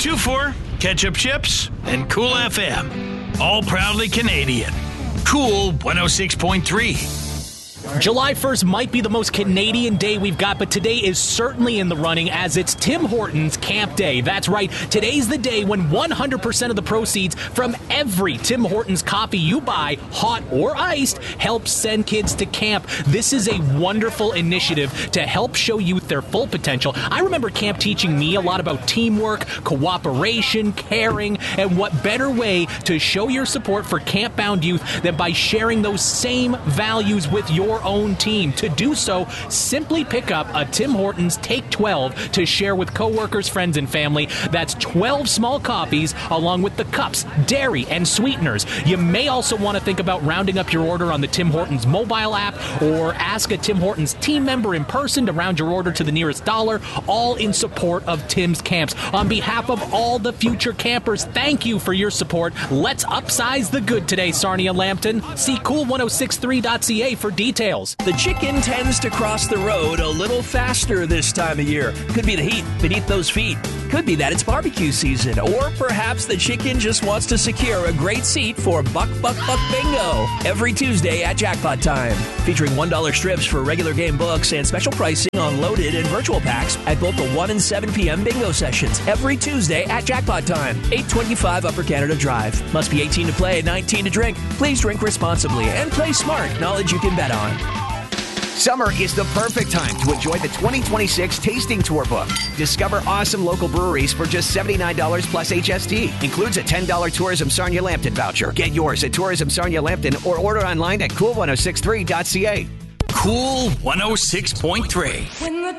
Jufor, Ketchup Chips, and Cool FM. All proudly Canadian. Cool 106.3. July 1st might be the most Canadian day we've got, but today is certainly in the running as it's Tim Hortons Camp Day. That's right. Today's the day when 100% of the proceeds from every Tim Hortons coffee you buy, hot or iced, helps send kids to camp. This is a wonderful initiative to help show youth their full potential. I remember camp teaching me a lot about teamwork, cooperation, caring, and what better way to show your support for camp-bound youth than by sharing those same values with your own team. To do so, simply pick up a Tim Hortons Take 12 to share with coworkers, friends, and family. That's 12 small coffees along with the cups, dairy, and sweeteners. You may also want to think about rounding up your order on the Tim Hortons mobile app or ask a Tim Hortons team member in person to round your order to the nearest dollar, all in support of Tim's Camps. On behalf of all the future campers, thank you for your support. Let's upsize the good today, Sarnia Lambton. See cool1063.ca for details. The chicken tends to cross the road a little faster this time of year. Could be the heat beneath those feet. Could be that it's barbecue season. Or perhaps the chicken just wants to secure a great seat for Buck Buck Buck Bingo every Tuesday at Jackpot Time. Featuring $1 strips for regular game books and special pricing on loaded and virtual packs at both the 1 and 7 p.m. bingo sessions every Tuesday at Jackpot Time. 825 Upper Canada Drive. Must be 18 to play, 19 to drink. Please drink responsibly and play smart. Knowledge you can bet on. Summer is the perfect time to enjoy the 2026 Tasting Tour book. Discover awesome local breweries for just $79 plus HST. Includes a $10 Tourism Sarnia Lambton voucher. Get yours at Tourism Sarnia Lambton or order online at cool1063.ca. Cool 106.3.